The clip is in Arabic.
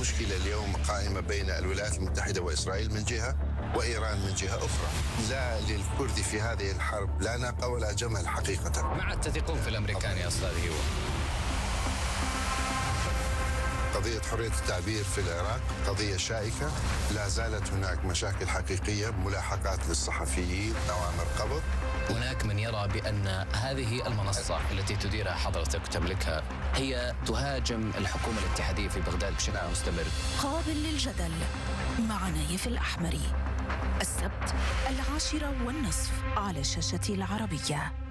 المشكلة اليوم قائمة بين الولايات المتحدة وإسرائيل من جهة وإيران من جهة أخرى. لا للكرد في هذه الحرب لا ناقة ولا جمل حقيقة. ما عاد تثقون في الأمريكان يا أستاذ هيو؟ قضية حرية التعبير في العراق قضية شائكة، لا زالت هناك مشاكل حقيقية، ملاحقات للصحفيين، أوامر قبض. هناك من يرى بأن هذه المنصة التي تديرها حضرتك وتملكها هي تهاجم الحكومة الاتحادية في بغداد بشكل مستمر. قابل للجدل مع نايف الأحمري، السبت 10:30 على شاشة العربية.